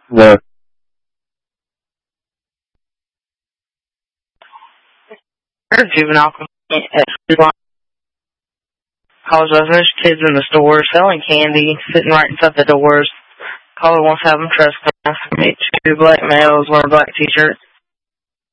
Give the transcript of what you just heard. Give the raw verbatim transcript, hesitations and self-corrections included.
No. Juvenile complaint at Food Line. Apologize. There's kids in the store selling candy, sitting right inside the doors. Caller wants to have them trespass. Meet two black males wearing black t-shirts.